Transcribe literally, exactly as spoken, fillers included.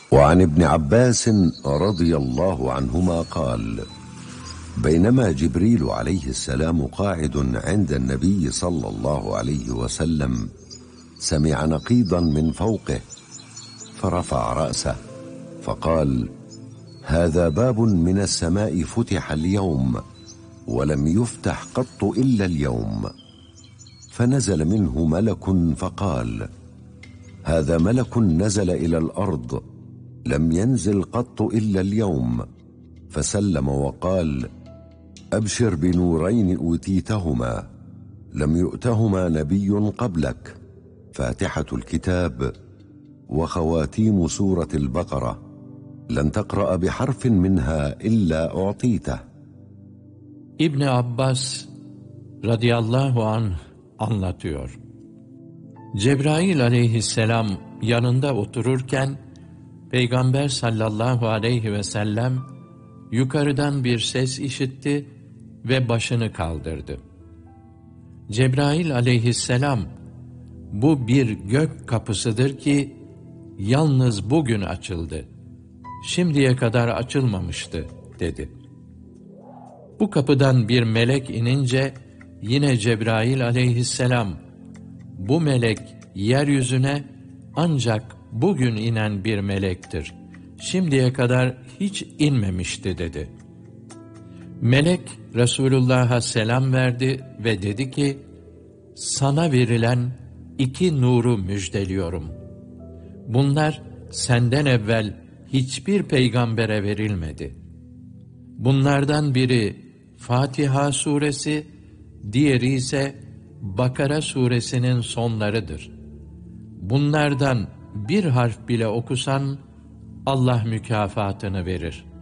وعن ابن عباس رضي الله عنهما قال: بينما جبريل عليه السلام قاعد عند النبي صلى الله عليه وسلم سمع نقيضا من فوقه، فرفع رأسه فقال: هذا باب من السماء فتح اليوم ولم يفتح قط إلا اليوم. فنزل منه ملك فقال: هذا ملك نزل إلى الأرض لم ينزل قط إلا اليوم، فسلم وقال: أبشر بنورين أوتيتهما لم يؤتهما نبي قبلك، فاتحة الكتاب وخواتيم سورة البقرة، لن تقرأ بحرف منها إلا أعطيته. İbn Abbas radıyallahu anh anlatıyor. Cebrail aleyhisselam yanında otururken Peygamber sallallahu aleyhi ve sellem yukarıdan bir ses işitti ve başını kaldırdı. Cebrail aleyhisselam, bu bir gök kapısıdır ki yalnız bugün açıldı, şimdiye kadar açılmamıştı dedi. Bu kapıdan bir melek inince yine Cebrail aleyhisselam, bu melek yeryüzüne ancak bugün inen bir melektir, şimdiye kadar hiç inmemişti dedi. Melek Resulullah'a selam verdi ve dedi ki, sana verilen iki nuru müjdeliyorum. Bunlar senden evvel hiçbir peygambere verilmedi. Bunlardan biri Fatiha suresi, diğeri ise Bakara suresinin sonlarıdır. Bunlardan bir harf bile okusan Allah mükafatını verir.